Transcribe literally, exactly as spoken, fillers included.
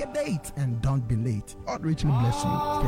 a date and don't be late. God richly bless you.